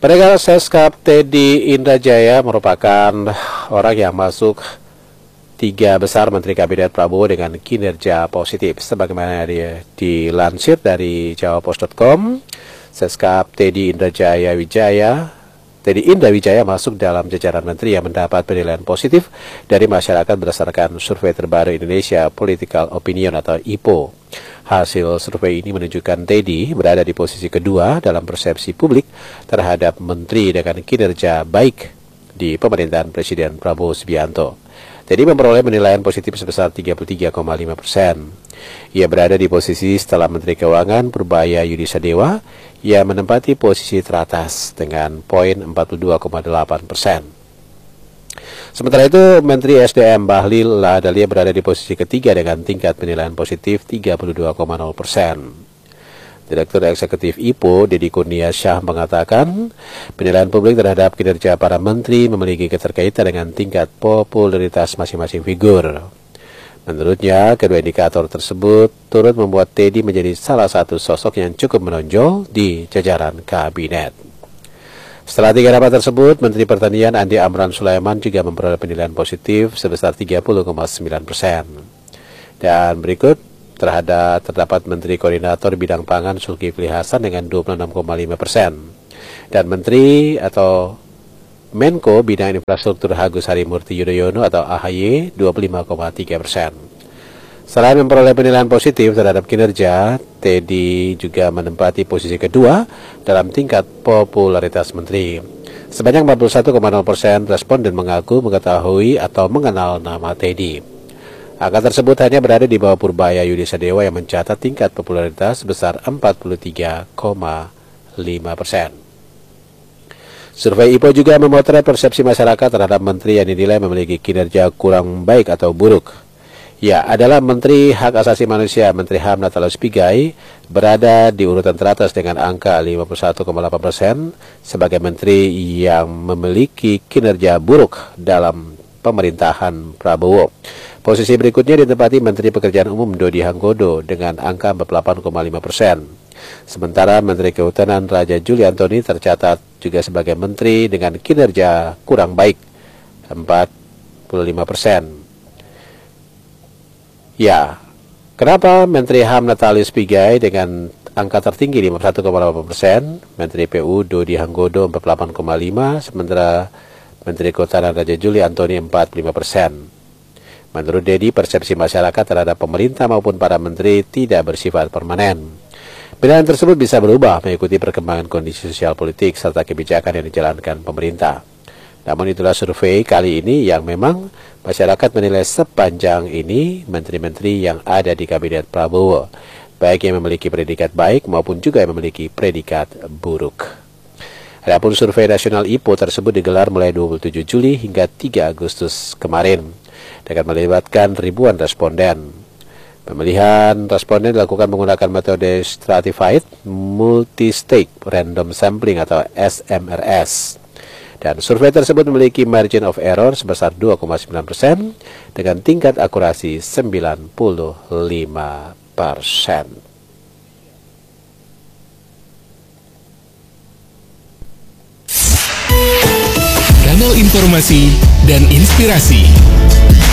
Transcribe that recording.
Pendengar, Seskap Teddy Indrajaya merupakan orang yang masuk 3 besar Menteri Kabinet Prabowo dengan kinerja positif. Sebagaimana dilansir dari jawapos.com, Seskap Teddy Indra Wijaya masuk dalam jajaran menteri yang mendapat penilaian positif dari masyarakat berdasarkan survei terbaru Indonesia Political Opinion atau IPO. Hasil survei ini menunjukkan Teddy berada di posisi kedua dalam persepsi publik terhadap menteri dengan kinerja baik di pemerintahan Presiden Prabowo Subianto. Teddy memperoleh penilaian positif sebesar 33,5%. Ia berada di posisi setelah Menteri Keuangan Purbaya Yudhisadewa yang menempati posisi teratas dengan poin 42,8%. Sementara itu, Menteri SDM Bahlil Lahadalia berada di posisi ketiga dengan tingkat penilaian positif 32,0%. Direktur Eksekutif IPO, Deddy Kurniasyah, mengatakan penilaian publik terhadap kinerja para menteri memiliki keterkaitan dengan tingkat popularitas masing-masing figur. Menurutnya, kedua indikator tersebut turut membuat Teddy menjadi salah satu sosok yang cukup menonjol di jajaran kabinet. Setelah 3 rapat tersebut, Menteri Pertanian Andi Amran Sulaiman juga memperoleh penilaian positif sebesar 30,9%. Dan berikut terdapat Menteri Koordinator Bidang Pangan Zulkifli Hasan dengan 26,5%. Dan Menteri atau Menko Bidang Infrastruktur Agus Harimurti Yudhoyono atau AHY 25,3%. Selain memperoleh penilaian positif terhadap kinerja, Teddy juga menempati posisi kedua dalam tingkat popularitas menteri. Sebanyak 41,0% responden mengaku mengetahui atau mengenal nama Teddy. Angka tersebut hanya berada di bawah Purbaya Yudhisadewa yang mencatat tingkat popularitas sebesar 43,5%. Survei IPO juga memotret persepsi masyarakat terhadap menteri yang dinilai memiliki kinerja kurang baik atau buruk. Ya, adalah Menteri Hak Asasi Manusia, Menteri HAM Natalius Pigai, berada di urutan teratas dengan angka 51,8% sebagai menteri yang memiliki kinerja buruk dalam pemerintahan Prabowo. Posisi berikutnya ditempati Menteri Pekerjaan Umum Dodi Hanggodo dengan angka 48,5%. Sementara Menteri Kehutanan Raja Juli Antoni tercatat juga sebagai menteri dengan kinerja kurang baik, 45%. Ya, kenapa Menteri HAM Natalius Pigai dengan angka tertinggi 51,8%, Menteri PU Dodi Hanggodo 48,5%, sementara Menteri Kehutanan Raja Juli Antoni 45%. Menurut Dedi, persepsi masyarakat terhadap pemerintah maupun para menteri tidak bersifat permanen. Penilaian tersebut bisa berubah mengikuti perkembangan kondisi sosial politik serta kebijakan yang dijalankan pemerintah. Namun itulah survei kali ini yang memang masyarakat menilai sepanjang ini menteri-menteri yang ada di Kabinet Prabowo, baik yang memiliki predikat baik maupun juga yang memiliki predikat buruk. Adapun survei nasional IPO tersebut digelar mulai 27 Juli hingga 3 Agustus kemarin dengan melibatkan ribuan responden. Pemilihan responden dilakukan menggunakan metode Stratified Multi-Stage Random Sampling atau SMRS. Dan survei tersebut memiliki margin of error sebesar 2,9% dengan tingkat akurasi 95%. Kanal informasi dan inspirasi.